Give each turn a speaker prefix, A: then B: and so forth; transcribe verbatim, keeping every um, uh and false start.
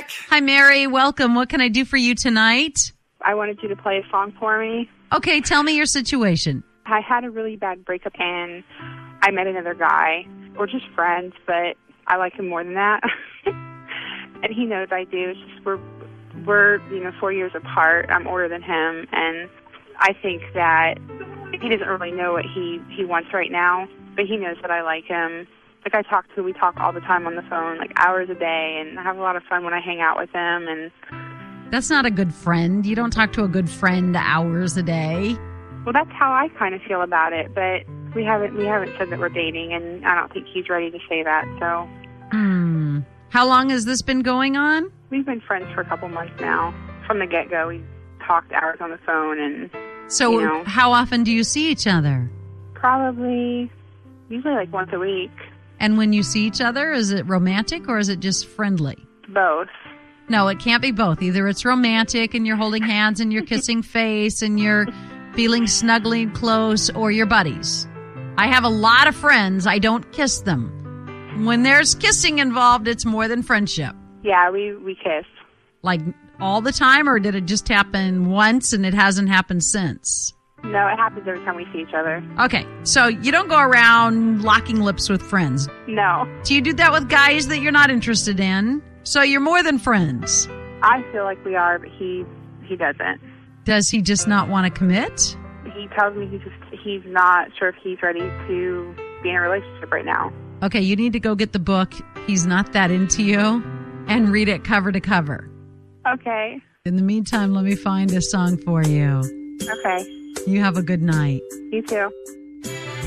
A: back.
B: Hi, Mary. Welcome. What can I do for you tonight?
C: I wanted you to play a song for me.
B: Okay, tell me your situation.
C: I had a really bad breakup, and I met another guy. We're just friends, but I like him more than that. And he knows I do. It's just we're, we're, you know, four years apart. I'm older than him, and I think that he doesn't really know what he, he wants right now, but he knows that I like him. Like, I talk to, we talk all the time on the phone, like hours a day, and I have a lot of fun when I hang out with him. And
B: that's not a good friend. You don't talk to a good friend hours a day.
C: Well, that's how I kind of feel about it, but we haven't we haven't said that we're dating, and I don't think he's ready to say that. So,
B: hmm. How long has this been going on?
C: We've been friends for a couple months now. From the get-go, we talked hours on the phone, and
B: so
C: you know,
B: how often do you see each other?
C: Probably, usually like once a week.
B: And when you see each other, is it romantic or is it just friendly?
C: Both.
B: No, it can't be both. Either it's romantic and you're holding hands and you're kissing face and you're feeling snuggly close, or you're buddies. I have a lot of friends. I don't kiss them. When there's kissing involved, it's more than friendship.
C: Yeah, we, we kiss.
B: Like all the time, or did it just happen once and it hasn't happened since?
C: No, it happens every time we see each other.
B: Okay, so you don't go around locking lips with friends.
C: No.
B: Do you do that with guys that you're not interested in? So you're more than friends.
C: I feel like we are, but he he doesn't.
B: Does he just not want to commit?
C: He tells me he's just he's not sure if he's ready to be in a relationship right now.
B: Okay, you need to go get the book, He's Not That Into You, and read it cover to cover.
C: Okay.
B: In the meantime, let me find a song for you.
C: Okay.
B: You have a good night.
C: You too.